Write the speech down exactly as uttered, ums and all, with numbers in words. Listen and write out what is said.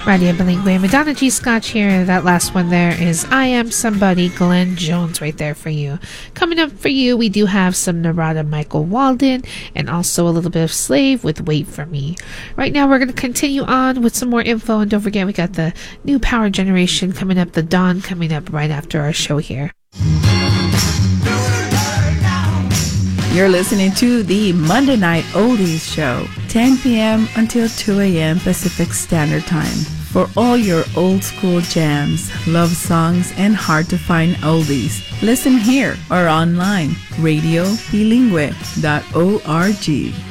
Radio Bilingue, Madonna G. Scotch here. That last one there is I Am Somebody, Glenn Jones right there for you. Coming up for you, we do have some Narada Michael Walden and also a little bit of Slave with Wait For Me. Right now, we're going to continue on with some more info. And don't forget, we got the new Power Generation coming up, the Dawn coming up right after our show here. You're listening to the Monday Night Oldies Show, ten p.m. until two a.m. Pacific Standard Time. For all your old school jams, love songs, and hard to find oldies, listen here or online, radio bilingue dot org.